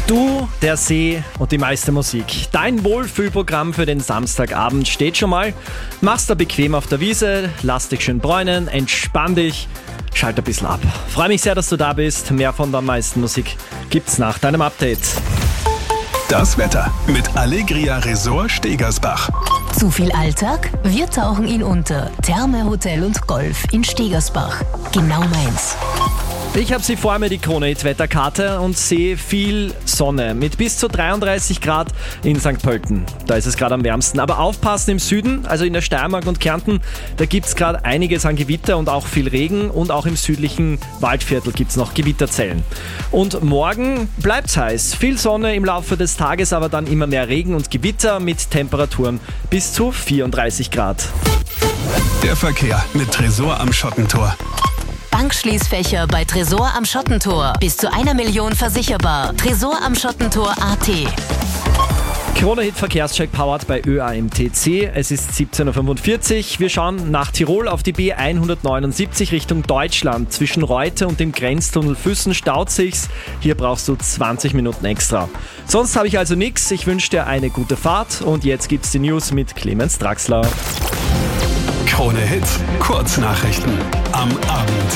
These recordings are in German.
Du, der See und die meiste Musik. Dein Wohlfühlprogramm für den Samstagabend steht schon mal. Mach's dir bequem auf der Wiese, lass dich schön bräunen, entspann dich, schalt ein bisschen ab. Freue mich sehr, dass du da bist. Mehr von der meisten Musik gibt's nach deinem Update. Das Wetter mit Allegria Resort Stegersbach. Zu viel Alltag? Wir tauchen ihn unter. Therme, Hotel und Golf in Stegersbach. Genau meins. Ich habe sie vor mir, die Krone-Hit-Wetterkarte, und sehe viel Sonne mit bis zu 33 Grad in St. Pölten. Da ist es gerade am wärmsten. Aber aufpassen im Süden, also in der Steiermark und Kärnten, da gibt es gerade einiges an Gewitter und auch viel Regen. Und auch im südlichen Waldviertel gibt es noch Gewitterzellen. Und morgen bleibt's heiß. Viel Sonne im Laufe des Tages, aber dann immer mehr Regen und Gewitter mit Temperaturen bis zu 34 Grad. Der Verkehr mit Tresor am Schottentor. Bankschließfächer bei Tresor am Schottentor. Bis zu 1 Million versicherbar. Tresor am Schottentor.at. Krone-Hit Verkehrscheck powered bei ÖAMTC. Es ist 17.45 Uhr. Wir schauen nach Tirol auf die B179 Richtung Deutschland. Zwischen Reute und dem Grenztunnel Füssen staut sich's. Hier brauchst du 20 Minuten extra. Sonst habe ich also nichts. Ich wünsche dir eine gute Fahrt. Und jetzt gibt's die News mit Clemens Draxler. Krone-Hit Kurznachrichten am Abend.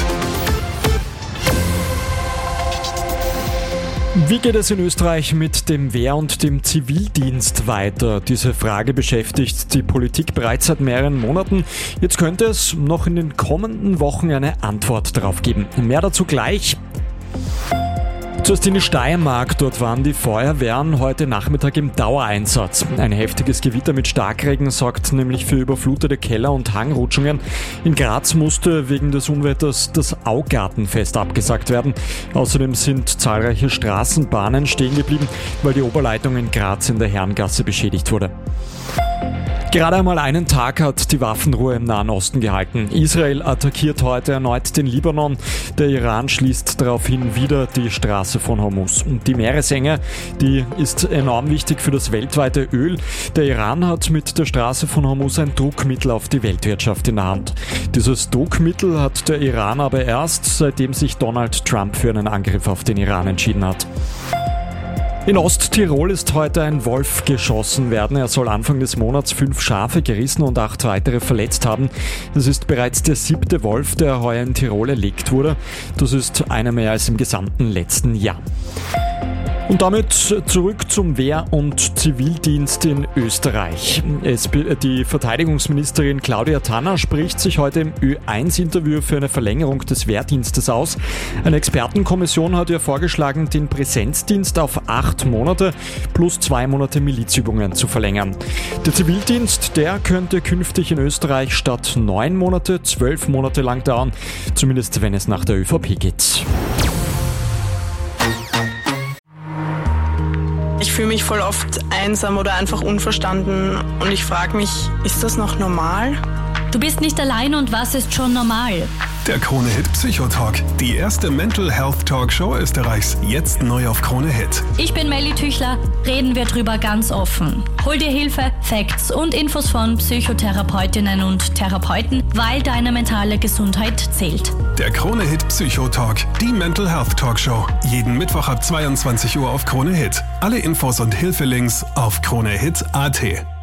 Wie geht es in Österreich mit dem Wehr- und dem Zivildienst weiter? Diese Frage beschäftigt die Politik bereits seit mehreren Monaten. Jetzt könnte es noch in den kommenden Wochen eine Antwort darauf geben. Mehr dazu gleich. Zuerst in die Steiermark, dort waren die Feuerwehren heute Nachmittag im Dauereinsatz. Ein heftiges Gewitter mit Starkregen sorgt nämlich für überflutete Keller- und Hangrutschungen. In Graz musste wegen des Unwetters das Augartenfest abgesagt werden. Außerdem sind zahlreiche Straßenbahnen stehen geblieben, weil die Oberleitung in Graz in der Herrengasse beschädigt wurde. Gerade einmal einen Tag hat die Waffenruhe im Nahen Osten gehalten. Israel attackiert heute erneut den Libanon. Der Iran schließt daraufhin wieder die Straße von Hormuz. Die Meeresenge, die ist enorm wichtig für das weltweite Öl. Der Iran hat mit der Straße von Hormuz ein Druckmittel auf die Weltwirtschaft in der Hand. Dieses Druckmittel hat der Iran aber erst, seitdem sich Donald Trump für einen Angriff auf den Iran entschieden hat. In Osttirol ist heute ein Wolf geschossen worden. Er soll Anfang des Monats 5 Schafe gerissen und 8 weitere verletzt haben. Das ist bereits der 7. Wolf, der heuer in Tirol erlegt wurde. Das ist einer mehr als im gesamten letzten Jahr. Und damit zurück zum Wehr- und Zivildienst in Österreich. Die Verteidigungsministerin Claudia Tanner spricht sich heute im Ö1-Interview für eine Verlängerung des Wehrdienstes aus. Eine Expertenkommission hat ihr vorgeschlagen, den Präsenzdienst auf 8 Monate plus 2 Monate Milizübungen zu verlängern. Der Zivildienst, der könnte künftig in Österreich statt 9 Monate 12 Monate lang dauern, zumindest wenn es nach der ÖVP geht. Ich fühle mich voll oft einsam oder einfach unverstanden und ich frage mich, ist das noch normal? Du bist nicht allein und was ist schon normal? Der Krone-Hit Psychotalk, die erste Mental Health Talkshow Österreichs, jetzt neu auf Krone-Hit. Ich bin Melly Tüchler, reden wir drüber ganz offen. Hol dir Hilfe, Facts und Infos von Psychotherapeutinnen und Therapeuten, weil deine mentale Gesundheit zählt. Der Krone-Hit Psychotalk, die Mental Health Talkshow, jeden Mittwoch ab 22 Uhr auf Krone-Hit. Alle Infos und Hilfelinks auf kronehit.at.